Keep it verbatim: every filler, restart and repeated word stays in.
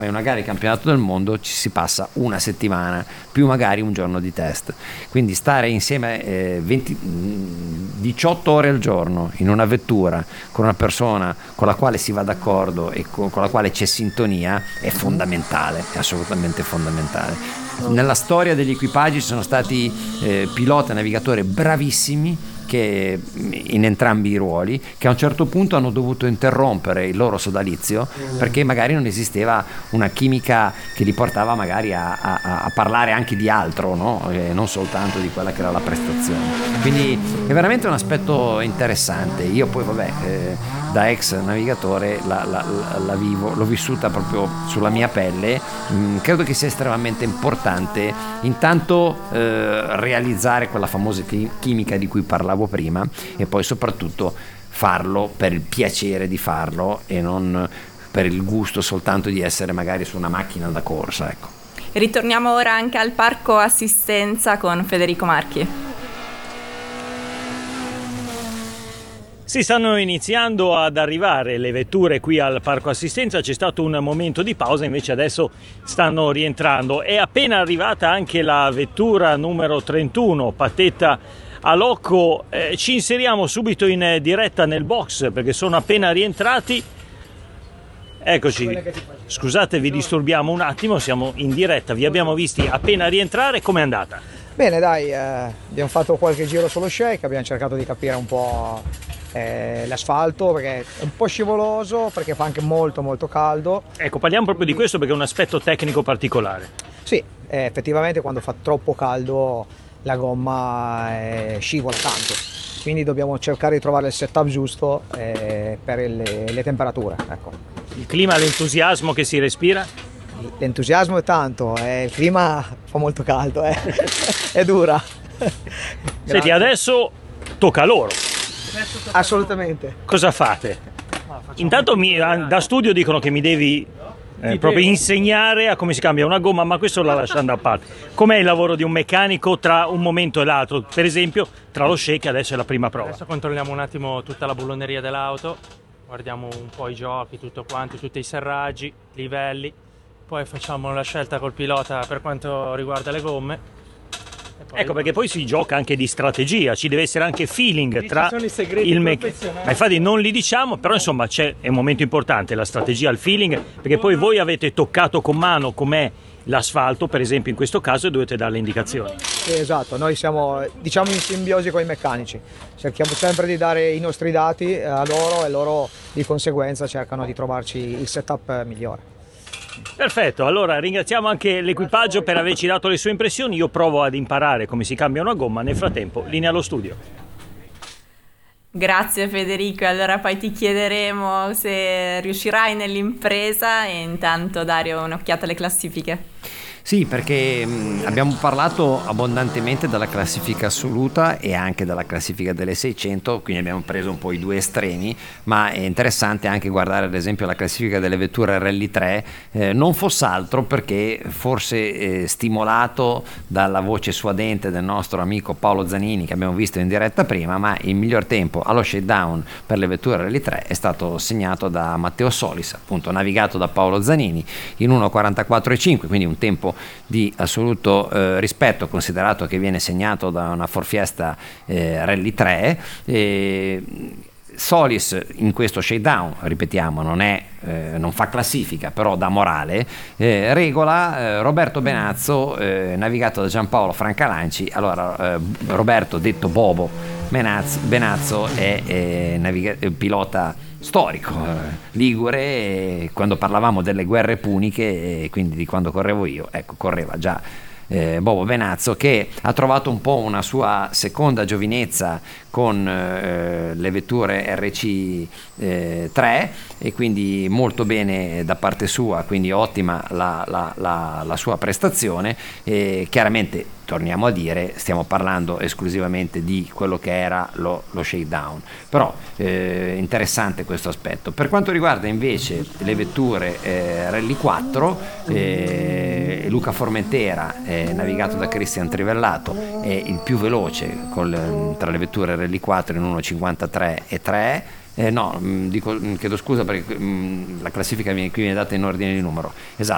in una gara di campionato del mondo ci si passa una settimana più magari un giorno di test, quindi stare insieme eh, venti, diciotto ore al giorno in una vettura con una persona con la quale si va d'accordo e con, con la quale c'è sintonia è fondamentale, è assolutamente fondamentale. Nella storia degli equipaggi ci sono stati eh, piloti e navigatori bravissimi che in entrambi i ruoli, che a un certo punto hanno dovuto interrompere il loro sodalizio perché magari non esisteva una chimica che li portava magari a, a, a parlare anche di altro, no? E non soltanto di quella che era la prestazione. Quindi è veramente un aspetto interessante. Io poi vabbè eh, da ex navigatore la, la, la, la vivo, l'ho vissuta proprio sulla mia pelle. Mm, credo che sia estremamente importante intanto eh, realizzare quella famosa chimica di cui parlavo prima e poi soprattutto farlo per il piacere di farlo e non per il gusto soltanto di essere magari su una macchina da corsa, ecco. Ritorniamo ora anche al Parco Assistenza con Federico Marchi. Si stanno iniziando ad arrivare le vetture qui al Parco Assistenza, c'è stato un momento di pausa, invece adesso stanno rientrando. È appena arrivata anche la vettura numero trentuno, Patetta a Locco. Eh, ci inseriamo subito in diretta nel box perché sono appena rientrati. Eccoci, scusate vi disturbiamo un attimo, siamo in diretta, vi abbiamo visti appena rientrare, com'è andata? Bene dai, eh, abbiamo fatto qualche giro sullo shake, abbiamo cercato di capire un po' eh, l'asfalto perché è un po' scivoloso, perché fa anche molto molto caldo. Ecco, parliamo proprio di questo perché è un aspetto tecnico particolare. Sì, eh, effettivamente quando fa troppo caldo la gomma eh, scivola tanto, quindi dobbiamo cercare di trovare il setup giusto eh, per le, le temperature, ecco. Il clima, l'entusiasmo che si respira? L'entusiasmo è tanto, eh, il clima fa molto caldo, eh. È dura. Senti, adesso tocca a loro. Assolutamente. Cosa fate? Intanto mi, da studio dicono che mi devi eh, proprio insegnare a come si cambia una gomma, ma questo la lasciando a parte. Com'è il lavoro di un meccanico tra un momento e l'altro? Per esempio, tra lo shake adesso è la prima prova. Adesso controlliamo un attimo tutta la bulloneria dell'auto, guardiamo un po' i giochi, tutto quanto, tutti i serraggi, livelli, poi facciamo la scelta col pilota per quanto riguarda le gomme. Ecco, perché poi si gioca anche di strategia, ci deve essere anche feeling tra il meccanico. Ma infatti non li diciamo, però insomma c'è, è un momento importante la strategia, il feeling, perché poi voi avete toccato con mano com'è l'asfalto, per esempio in questo caso, e dovete dare le indicazioni. Sì, esatto, noi siamo diciamo in simbiosi con i meccanici, cerchiamo sempre di dare i nostri dati a loro e loro di conseguenza cercano di trovarci il setup migliore. Perfetto, allora ringraziamo anche l'equipaggio per averci dato le sue impressioni. Io provo ad imparare come si cambia una gomma, nel frattempo linea allo studio. Grazie Federico, allora poi ti chiederemo se riuscirai nell'impresa e intanto dare un'occhiata alle classifiche. Sì, perché mh, abbiamo parlato abbondantemente della classifica assoluta e anche della classifica delle seicento, quindi abbiamo preso un po' i due estremi, ma è interessante anche guardare ad esempio la classifica delle vetture Rally tre, eh, non fosse altro perché forse eh, stimolato dalla voce suadente del nostro amico Paolo Zanini che abbiamo visto in diretta prima, ma il miglior tempo allo shakedown per le vetture Rally tre è stato segnato da Matteo Solis, appunto navigato da Paolo Zanini in uno quarantaquattro e cinque, quindi un tempo di assoluto eh, rispetto, considerato che viene segnato da una Ford Fiesta eh, Rally tre. eh, Solis in questo shakedown, ripetiamo, non, è, eh, non fa classifica, però dà morale, eh, regola eh, Roberto Benazzo, eh, navigato da Giampaolo Francalanci. Allora eh, Roberto, detto Bobo Benazzo, Benazzo è eh, naviga- pilota storico, eh, ligure, eh, quando parlavamo delle guerre puniche, eh, quindi di quando correvo io, ecco, correva già eh, Bobo Benazzo, che ha trovato un po' una sua seconda giovinezza con eh, le vetture R C tre, e quindi molto bene da parte sua, quindi ottima la, la, la, la sua prestazione. E chiaramente torniamo a dire, stiamo parlando esclusivamente di quello che era lo, lo shakedown, però eh, interessante questo aspetto. Per quanto riguarda invece le vetture eh, Rally quattro, eh, Luca Formentera, eh, navigato da Cristian Trivellato, è il più veloce col, tra le vetture Rally quattro in uno cinquantatré e tre. Eh, no, dico, chiedo scusa perché mh, la classifica viene, qui viene data in ordine di numero, esatto.